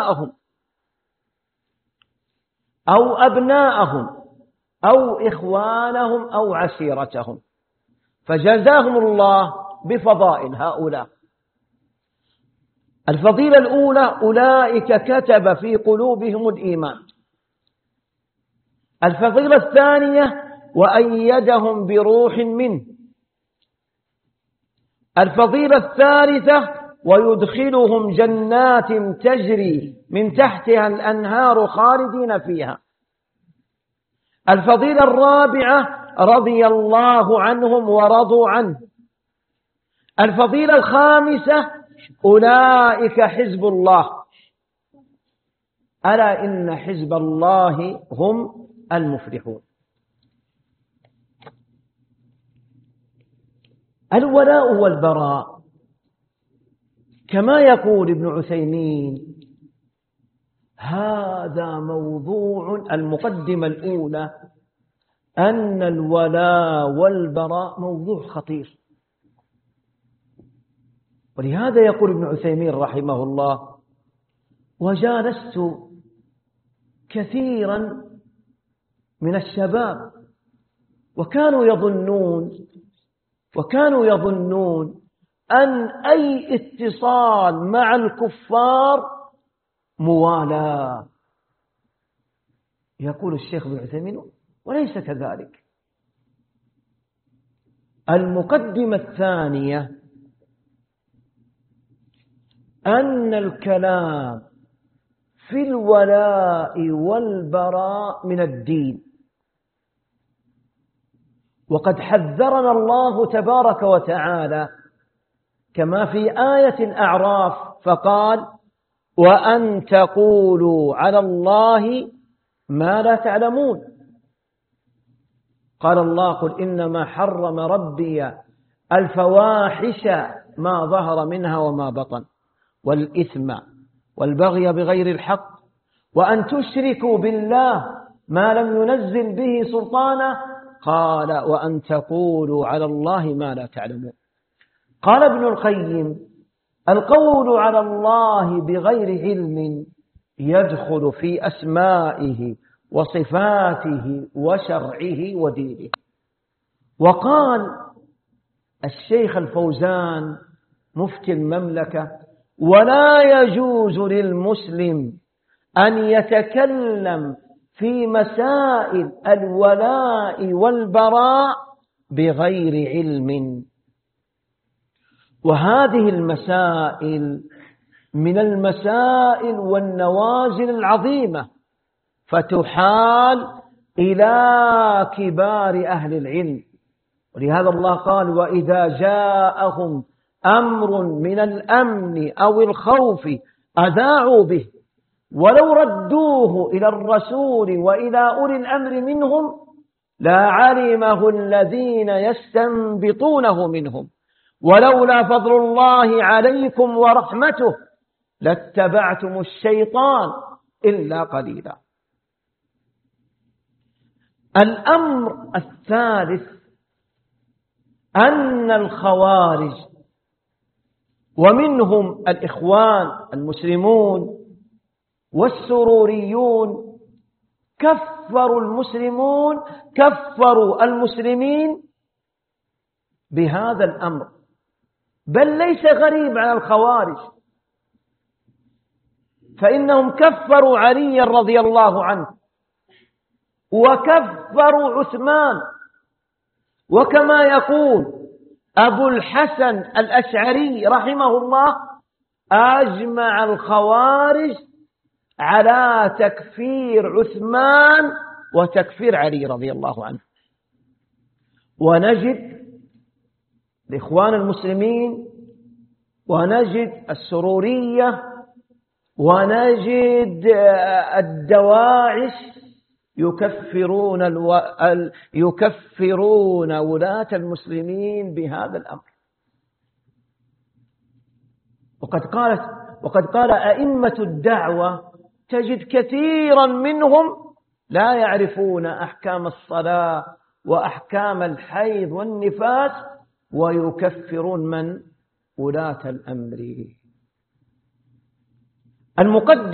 أو أبناءهم أو إخوانهم أو عشيرتهم، فجزاهم الله بفضائل هؤلاء. الفضيلة الأولى: أولئك كتب في قلوبهم الإيمان. الفضيلة الثانية: وأيدهم بروح منه. الفضيلة الثالثة: ويدخلهم جنات تجري من تحتها الأنهار خالدين فيها. الفضيلة الرابعة: رضي الله عنهم ورضوا عنه. الفضيلة الخامسة: أولئك حزب الله، ألا إن حزب الله هم المفلحون. الولاء والبراء كما يقول ابن عثيمين، هذا موضوع المقدمة الأولى، أن الولاء والبراء موضوع خطير. ولهذا يقول ابن عثيمين رحمه الله: وجالست كثيرا من الشباب وكانوا يظنون أن أي اتصال مع الكفار موالاة. يقول الشيخ ابن عثيمين: وليس كذلك. المقدمة الثانية: أن الكلام في الولاء والبراء من الدين، وقد حذرنا الله تبارك وتعالى كما في آية الأعراف فقال: وأن تقولوا على الله ما لا تعلمون. قال الله: قل إنما حرم ربي الفواحش ما ظهر منها وما بطن والإثم والبغي بغير الحق وأن تشركوا بالله ما لم ينزل به سلطانا. قال: وأن تقولوا على الله ما لا تعلمون. قال ابن القيم: القول على الله بغير علم يدخل في أسمائه وصفاته وشرعه ودينه. وقال الشيخ الفوزان مفتي المملكة: ولا يجوز للمسلم أن يتكلم في مسائل الولاء والبراء بغير علم. وهذه المسائل من المسائل والنوازل العظيمة، فتحال إلى كبار أهل العلم. ولهذا الله قال: وإذا جاءهم أمر من الأمن أو الخوف أذاعوا به ولو ردوه إلى الرسول وإلى أولي الأمر منهم لعلمه الذين يستنبطونه منهم ولولا فضل الله عليكم ورحمته لاتبعتم الشيطان إلا قليلا. الأمر الثالث: أن الخوارج ومنهم الإخوان المسلمون والسروريون كفروا المسلمين بهذا الأمر، بل ليس غريب على الخوارج، فإنهم كفروا علي رضي الله عنه وكفروا عثمان. وكما يقول أبو الحسن الأشعري رحمه الله: أجمع الخوارج على تكفير عثمان وتكفير علي رضي الله عنه. ونجد الإخوان المسلمين ونجد السرورية ونجد الدواعش يكفرون ولاة المسلمين بهذا الأمر. وقد قال أئمة الدعوة تجد كثيرا منهم لا يعرفون أحكام الصلاة وأحكام الحيض والنفاس ويكفرون من ولاة الأمر. المقدم